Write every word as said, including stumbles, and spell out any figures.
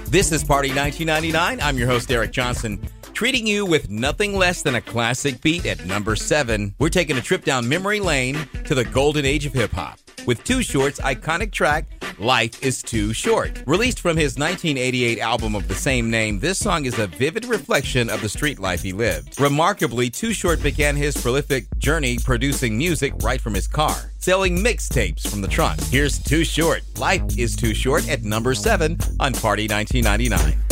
This is Party nineteen ninety-nine. I'm your host, Eric Johnson, treating you with nothing less than a classic beat at number seven. We're taking a trip down memory lane to the golden age of hip-hop with Too Short's iconic track, Life is Too Short. Released from his nineteen eighty-eight album of the same name, this song is a vivid reflection of the street life he lived. Remarkably, Too Short began his prolific journey producing music right from his car, selling mixtapes from the trunk. Here's Too Short, Life is Too Short at number seven on Party nineteen ninety-nine.